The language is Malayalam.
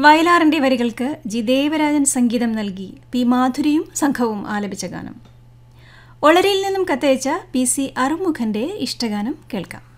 വയലാറിൻ്റെ വരികൾക്ക് ജി ദേവരാജൻ സംഗീതം നൽകി പി മാധുരിയും സംഘവും ആലപിച്ച ഗാനം. ഒളരിയിൽ നിന്നും കത്തയച്ച പി സി അറുമുഖൻ്റെ ഇഷ്ടഗാനം കേൾക്കാം.